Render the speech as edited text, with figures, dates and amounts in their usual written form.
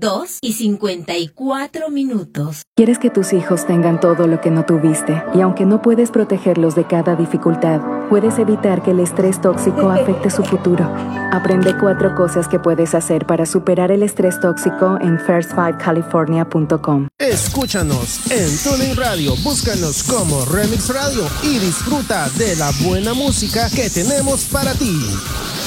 2:54. Quieres que tus hijos tengan todo lo que no tuviste, y aunque no puedes protegerlos de cada dificultad, puedes evitar que el estrés tóxico afecte su futuro. Aprende 4 cosas que puedes hacer para superar el estrés tóxico en first5california.com. Escúchanos en TuneIn Radio, búscanos como Remix Radio y disfruta de la buena música que tenemos para ti.